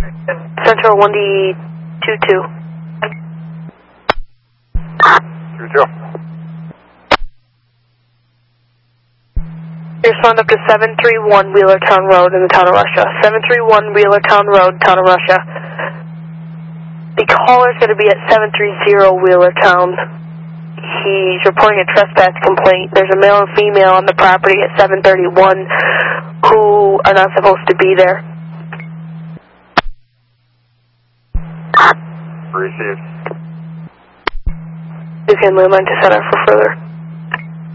Central 1D22. 22. You're spawned up to 731 Wheelertown Road in the town of Russia. 731 Wheelertown Road, town of Russia. The caller's going to be at 730 Wheelertown. He's reporting a trespass complaint. There's a male and female on the property at 731 who are not supposed to be there. Received. You can landline to center for further.